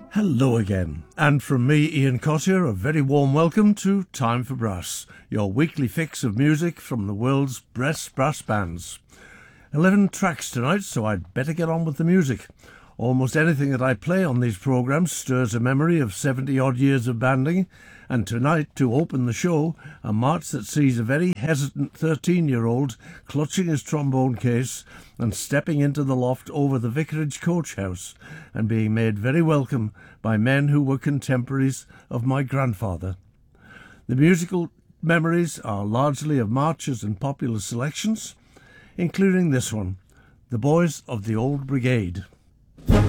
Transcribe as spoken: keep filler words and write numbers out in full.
Hello again, and from me, Ian Cossier, a very warm welcome to Time for Brass, your weekly fix of music from the world's best brass bands. Eleven tracks tonight, so I'd better get on with the music. Almost anything that I play on these programmes stirs a memory of seventy-odd years of banding, and tonight, to open the show, a march that sees a very hesitant thirteen-year-old clutching his trombone case and stepping into the loft over the vicarage coach house and being made very welcome by men who were contemporaries of my grandfather. The musical memories are largely of marches and popular selections, including this one, The Boys of the Old Brigade.